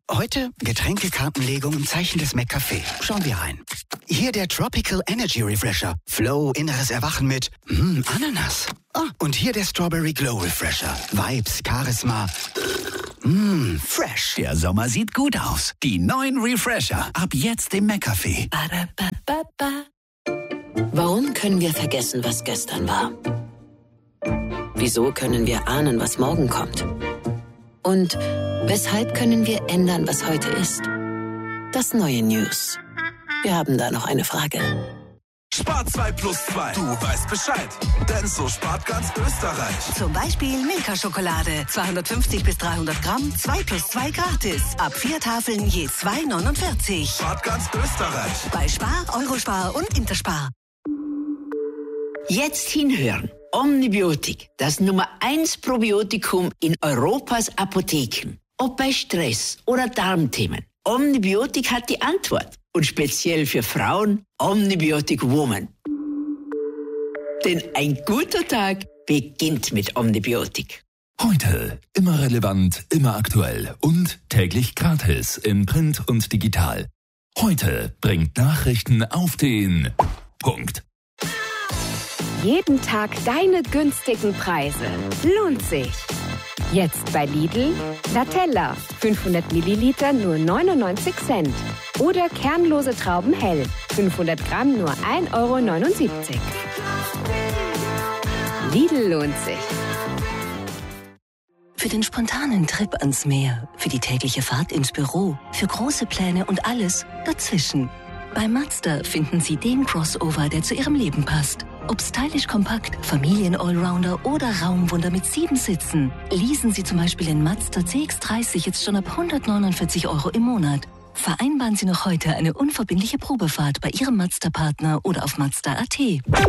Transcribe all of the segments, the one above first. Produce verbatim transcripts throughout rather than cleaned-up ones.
Heute Getränkekartenlegung im Zeichen des McCafé. Schauen wir rein. Hier der Tropical Energy Refresher. Flow, inneres Erwachen mit mm, Ananas. Ah, und hier der Strawberry Glow Refresher. Vibes, Charisma. Mmm, fresh. Der Sommer sieht gut aus. Die neuen Refresher. Ab jetzt im McCafé. Warum können wir vergessen, was gestern war? Wieso können wir ahnen, was morgen kommt? Und weshalb können wir ändern, was heute ist? Das neue News. Wir haben da noch eine Frage. Spart zwei plus zwei. Du weißt Bescheid. Denn so spart ganz Österreich. Zum Beispiel Milka-Schokolade. zweihundertfünfzig bis dreihundert Gramm, zwei plus zwei gratis. Ab vier Tafeln je zwei neunundvierzig. Spart ganz Österreich. Bei Spar, Eurospar und Interspar. Jetzt hinhören. Omnibiotik, das Nummer eins Probiotikum in Europas Apotheken. Ob bei Stress oder Darmthemen. Omnibiotik hat die Antwort. Und speziell für Frauen, Omnibiotic Woman. Denn ein guter Tag beginnt mit Omnibiotik. Heute immer relevant, immer aktuell und täglich gratis in Print und digital. Heute bringt Nachrichten auf den Punkt. Jeden Tag deine günstigen Preise. Lohnt sich. Jetzt bei Lidl, Nutella, fünfhundert Milliliter nur neunundneunzig Cent. Oder kernlose Trauben hell, fünfhundert Gramm nur ein Euro neunundsiebzig. Lidl lohnt sich. Für den spontanen Trip ans Meer, für die tägliche Fahrt ins Büro, für große Pläne und alles dazwischen. Bei Mazda finden Sie den Crossover, der zu Ihrem Leben passt. Ob stylisch kompakt, Familien-Allrounder oder Raumwunder mit sieben Sitzen. Leasen Sie zum Beispiel den Mazda C X dreißig jetzt schon ab hundertneunundvierzig Euro im Monat. Vereinbaren Sie noch heute eine unverbindliche Probefahrt bei Ihrem Mazda-Partner oder auf Mazda punkt at.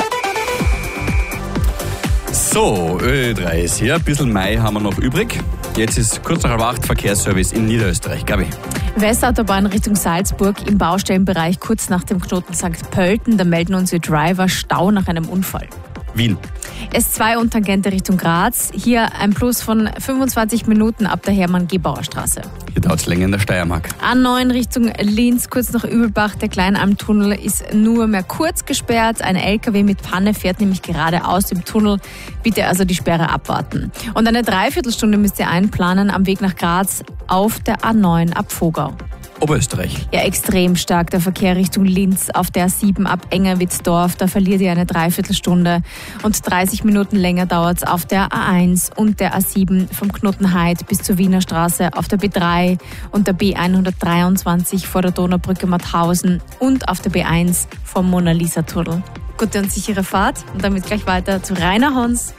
So, Ö drei ist hier. Ein bisschen Mai haben wir noch übrig. Jetzt ist kurz nach halb acht Verkehrsservice in Niederösterreich. Gabi. Westautobahn Richtung Salzburg im Baustellenbereich kurz nach dem Knoten Sankt Pölten. Da melden unsere Driver Stau nach einem Unfall. Wien. S zwei und Tangente Richtung Graz. Hier ein Plus von fünfundzwanzig Minuten ab der Hermann-Gebauer Straße. Hier dauert es länger in der Steiermark. A neun Richtung Linz, kurz nach Übelbach. Der Kleinalmtunnel ist nur mehr kurz gesperrt. Ein L K W mit Panne fährt nämlich gerade aus dem Tunnel. Bitte also die Sperre abwarten. Und eine Dreiviertelstunde müsst ihr einplanen am Weg nach Graz auf der A neun ab Vogau. Oberösterreich. Ja, extrem stark der Verkehr Richtung Linz auf der A sieben ab Engerwitzdorf. Da verliert ihr eine Dreiviertelstunde und dreißig Minuten länger dauert es auf der A eins und der A sieben vom Knotenheid bis zur Wiener Straße auf der B drei und der B hundertdreiundzwanzig vor der Donaubrücke Mauthausen und auf der B eins vom Mona-Lisa-Tunnel. Gute und sichere Fahrt und damit gleich weiter zu Rainer Hons.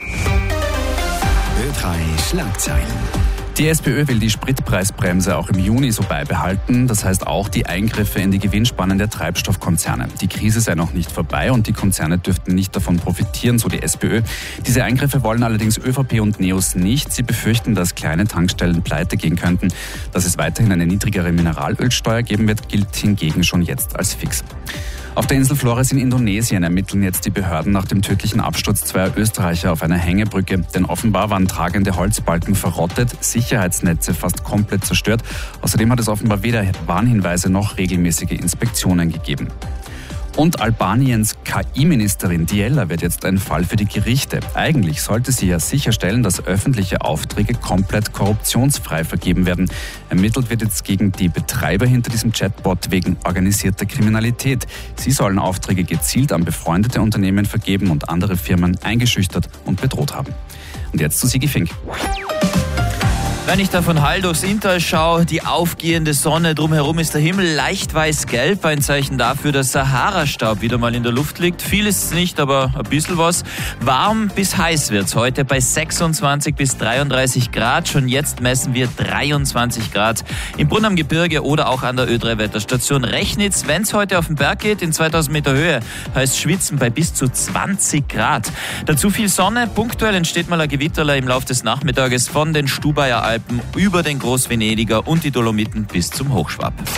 Ö drei Schlagzeilen. Die SPÖ will die Spritpreisbremse auch im Juni so beibehalten. Das heißt auch die Eingriffe in die Gewinnspannen der Treibstoffkonzerne. Die Krise sei noch nicht vorbei und die Konzerne dürften nicht davon profitieren, so die SPÖ. Diese Eingriffe wollen allerdings ÖVP und NEOS nicht. Sie befürchten, dass kleine Tankstellen pleite gehen könnten. Dass es weiterhin eine niedrigere Mineralölsteuer geben wird, gilt hingegen schon jetzt als fix. Auf der Insel Flores in Indonesien ermitteln jetzt die Behörden nach dem tödlichen Absturz zweier Österreicher auf einer Hängebrücke. Denn offenbar waren tragende Holzbalken verrottet, Sicherheitsnetze fast komplett zerstört. Außerdem hat es offenbar weder Warnhinweise noch regelmäßige Inspektionen gegeben. Und Albaniens K I-Ministerin Diella wird jetzt ein Fall für die Gerichte. Eigentlich sollte sie ja sicherstellen, dass öffentliche Aufträge komplett korruptionsfrei vergeben werden. Ermittelt wird jetzt gegen die Betreiber hinter diesem Chatbot wegen organisierter Kriminalität. Sie sollen Aufträge gezielt an befreundete Unternehmen vergeben und andere Firmen eingeschüchtert und bedroht haben. Und jetzt zu Sigi Fink. Wenn ich da von Hall durchs Inntal schaue, die aufgehende Sonne, drumherum ist der Himmel leicht weiß-gelb, ein Zeichen dafür, dass Sahara-Staub wieder mal in der Luft liegt. Viel ist es nicht, aber ein bisschen was. Warm bis heiß wird's heute bei sechsundzwanzig bis dreiunddreißig Grad. Schon jetzt messen wir dreiundzwanzig Grad im Brunn am Gebirge oder auch an der Ö drei Wetterstation Rechnitz. Wenn's heute auf den Berg geht, in zweitausend Meter Höhe, heißt Schwitzen bei bis zu zwanzig Grad. Dazu viel Sonne, punktuell entsteht mal ein Gewitterler im Laufe des Nachmittages von den Stubaier Alpen über den Großvenediger und die Dolomiten bis zum Hochschwab.